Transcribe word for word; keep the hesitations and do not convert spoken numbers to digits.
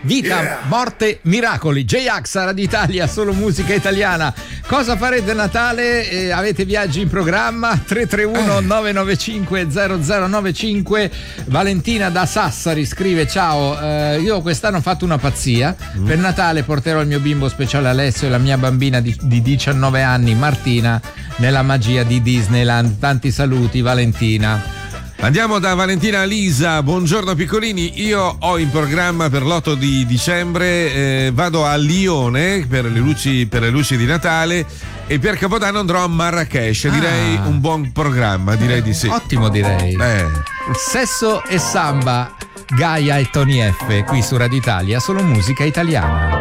Vita, yeah. morte, miracoli. J-Ax, Radio Italia, solo musica italiana. Cosa farete a Natale? Eh, avete viaggi in programma? tre tre uno nove nove cinque zero zero nove cinque. Valentina da Sassari scrive: ciao, eh, io quest'anno ho fatto una pazzia. Mm. Per Natale porterò il mio bimbo speciale Alessio e la mia bambina di, di diciannove anni Martina nella magia di Disneyland. Tanti saluti, Valentina. Andiamo da Valentina a Lisa. Buongiorno piccolini, io ho in programma per l'otto di dicembre, eh, vado a Lione per le luci per le luci di Natale e per Capodanno andrò a Marrakesh. Direi ah. un buon programma, direi di sì. Ottimo, direi. Eh. Sesso e samba, Gaia e Tony F qui su Radio Italia, solo musica italiana.